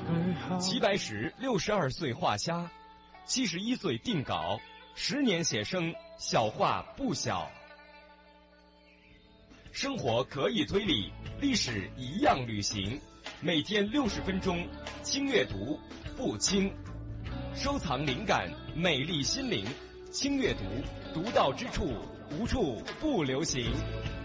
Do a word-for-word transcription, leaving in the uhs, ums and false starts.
齐白石六十二岁画虾，七十一岁定稿，十年写生，小画不小。生活可以推理，历史一样旅行。每天六十分钟，轻阅读，不轻。收藏灵感，美丽心灵。轻阅读，独到之处，无处不流行。